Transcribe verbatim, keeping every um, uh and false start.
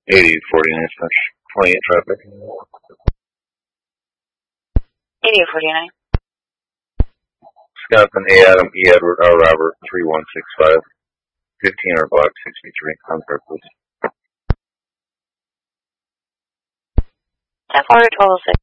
eighty forty-nine slash twenty-eight traffic. eighty forty-nine. Wisconsin, A Adam, E Edward, R Robert, three one six five. fifteen or block sixty-three. Contact, please. ten four, twelve oh six.